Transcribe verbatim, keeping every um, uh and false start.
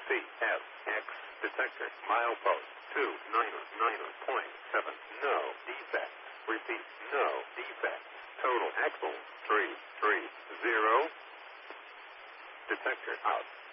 C F X detector milepost two nine nine point seven. No defect. Repeat, no defect. Total axle three three zero. Detector out.